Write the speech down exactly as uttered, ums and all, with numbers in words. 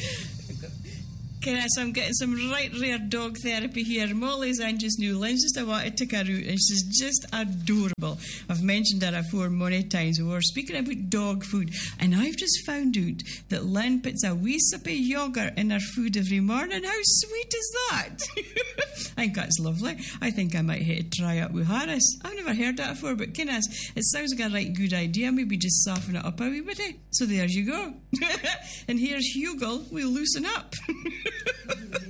So I'm getting some right rare dog therapy here. Molly's Angie's new Lynn's just I want to take her out, and she's just adorable. I've mentioned her before many times. We were speaking about dog food, and I've just found out that Lynn puts a wee sip of yoghurt in her food every morning. How sweet is that? I think that's lovely. I think I might have to try it with Harris. I've never heard that before, but goodness, it sounds like a right good idea. Maybe just soften it up a wee bit. So there you go. And here's Hugo. We'll loosen up.